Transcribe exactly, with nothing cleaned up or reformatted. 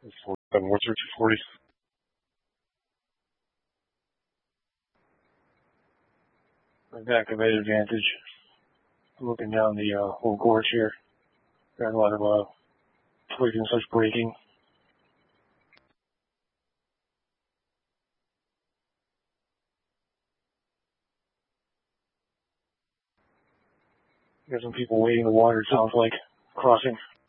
forty-seven, what's your two forty? I've got conveyed advantage. Looking down the uh, whole gorge here. Got a lot of uh, twigs and such breaking. Got some people waiting in the water, it sounds like, crossing.